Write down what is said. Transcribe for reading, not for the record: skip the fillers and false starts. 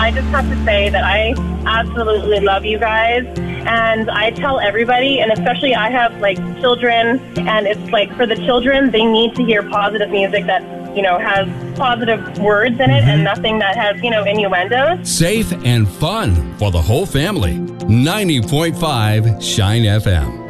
I just have to say that I absolutely love you guys. And I tell everybody, and especially I have, like, children, and it's like for the children, they need to hear positive music that, has positive words in it and nothing that has, innuendos. Safe and fun for the whole family. 90.5 Shine FM.